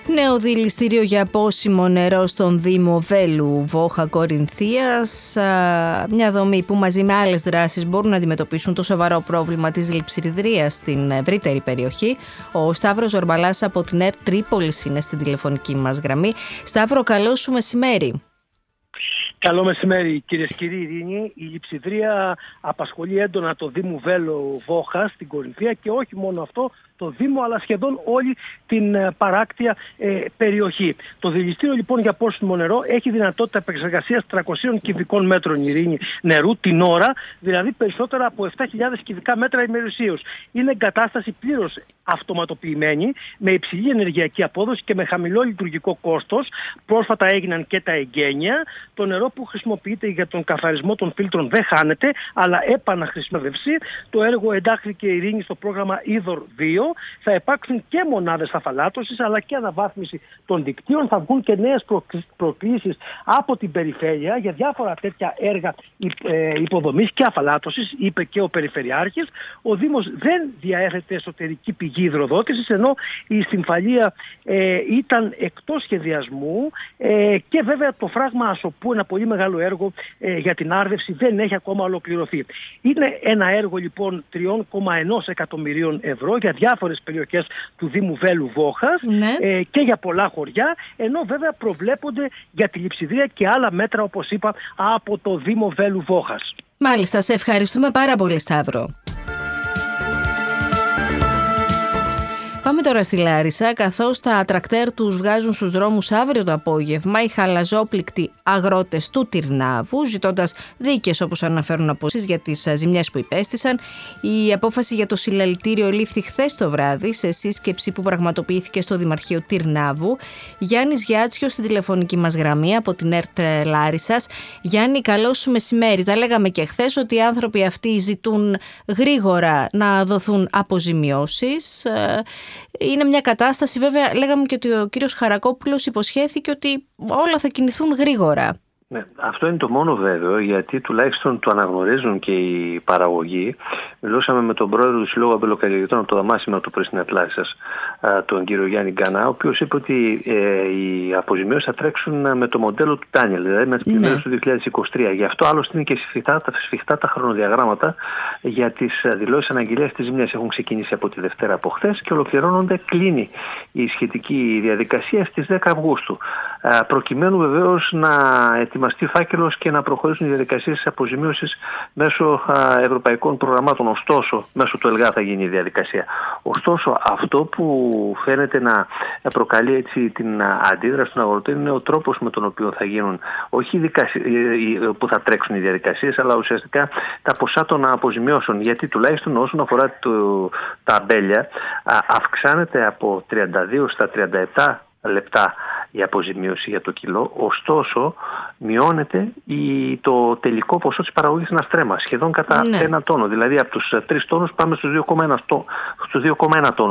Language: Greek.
Νέο δηληστήριο για πόσιμο νερό στον Δήμο Βέλου Βόχα Κορινθίας. Μια δομή που μαζί με άλλες δράσεις μπορούν να αντιμετωπίσουν το σοβαρό πρόβλημα της λειψιδρίας στην ευρύτερη περιοχή. Ο Σταύρος Ζορμπαλάς από την ΕΡΤ Τρίπολης είναι στην τηλεφωνική μας γραμμή. Σταύρο, καλό σου μεσημέρι. Καλό μεσημέρι, κυρίες και κύριοι. Ειρήνη, η λειψιδρία απασχολεί έντονα το Δήμο Βέλου Βόχα στην Κορινθία και όχι μόνο αυτό, το Δήμο, αλλά σχεδόν όλη την παράκτια περιοχή. Το δηληστήριο λοιπόν για πόσιμο νερό έχει δυνατότητα επεξεργασίας 300 κυβικών μέτρων, Ειρήνη, νερού την ώρα, δηλαδή περισσότερα από 7.000 κυβικά μέτρα ημερησίως. Είναι εγκατάσταση πλήρως αυτοματοποιημένη, με υψηλή ενεργειακή απόδοση και με χαμηλό λειτουργικό κόστος. Πρόσφατα έγιναν και τα εγγένεια. Το νερό που χρησιμοποιείται για τον καθαρισμό των φίλτρων δεν χάνεται, αλλά επαναχρησιμεύευση. Το έργο εντάχθηκε, Ειρήνη, στο πρόγραμμα Είδωρ 2. Θα υπάρξουν και μονάδες αφαλάτωσης αλλά και αναβάθμιση των δικτύων. Θα βγουν και νέες προκλήσεις από την περιφέρεια για διάφορα τέτοια έργα υποδομής και αφαλάτωσης, είπε και ο Περιφερειάρχης. Ο Δήμος δεν διαέθετε εσωτερική πηγή υδροδότησης, ενώ η Στυμφαλία ήταν εκτός σχεδιασμού και βέβαια το φράγμα Ασοπού, ένα πολύ μεγάλο έργο για την άρδευση, δεν έχει ακόμα ολοκληρωθεί. Είναι ένα έργο λοιπόν 3,1 εκατομμυρίων ευρώ για διάφορες περιοχές του Δήμου Βέλου Βόχας, ναι, και για πολλά χωριά, ενώ βέβαια προβλέπονται για τη λειψιδρία και άλλα μέτρα, όπως είπα, από το Δήμο Βέλου Βόχας. Μάλιστα, σε ευχαριστούμε πάρα πολύ, Σταύρο. Πάμε τώρα στη Λάρισα, καθώς τα τρακτέρ τους βγάζουν στους δρόμους αύριο το απόγευμα οι χαλαζόπληκτοι αγρότες του Τυρνάβου, ζητώντας δίκες, όπως αναφέρουν απόψεις, για τις ζημιές που υπέστησαν. Η απόφαση για το συλλαλητήριο λήφθη χθες το βράδυ σε σύσκεψη που πραγματοποιήθηκε στο Δημαρχείο Τυρνάβου. Γιάννης Γιάτσιος στην τηλεφωνική μας γραμμή από την ΕΡΤ Λάρισσας. Γιάννη, καλό σου μεσημέρι. Τα λέγαμε και χθες ότι οι άνθρωποι αυτοί ζητούν γρήγορα να δοθούν αποζημιώσεις. Είναι μια κατάσταση, βέβαια, λέγαμε και ότι ο κύριος Χαρακόπουλος υποσχέθηκε ότι όλα θα κινηθούν γρήγορα. Ναι, αυτό είναι το μόνο βέβαιο, γιατί τουλάχιστον το αναγνωρίζουν και οι παραγωγοί. Μιλούσαμε με τον πρόεδρο του Συλλόγου Αμπελοκαλλιεργητών από το Δαμάσιμα του Πρεσινά Λάρισσας, τον κύριο Γιάννη Γκανά, ο οποίος είπε ότι οι αποζημιώσεις θα τρέξουν με το μοντέλο του Τάνιελ, δηλαδή με τις πλημμύρες του 2023. Γι' αυτό άλλωστε είναι και σφιχτά τα χρονοδιαγράμματα για τις δηλώσεις αναγγελίας της ζημιάς. Έχουν ξεκινήσει από τη Δευτέρα από χθες και ολοκληρώνονται, κλείνει η σχετική διαδικασία στις 10 Αυγούστου. Προκειμένου βεβαίως να ετοιμαστεί φάκελος και να προχωρήσουν οι διαδικασίες αποζημίωσης μέσω ευρωπαϊκών προγραμμάτων. Ωστόσο, μέσω του ΕΛΓΑ θα γίνει η διαδικασία. Ωστόσο, αυτό που φαίνεται να προκαλεί έτσι την αντίδραση των αγροτών είναι ο τρόπος με τον οποίο θα γίνουν, όχι που θα τρέξουν οι διαδικασίες, αλλά ουσιαστικά τα ποσά των αποζημιώσεων. Γιατί τουλάχιστον όσον αφορά τα αμπέλια, αυξάνεται από 32 στα 37 λεπτά η αποζημίωση για το κιλό, ωστόσο μειώνεται το τελικό ποσό της παραγωγής αναστρέμα σχεδόν κατά 1 τόνο. Δηλαδή από τους 3 τόνους πάμε στους 2,1 τόνους.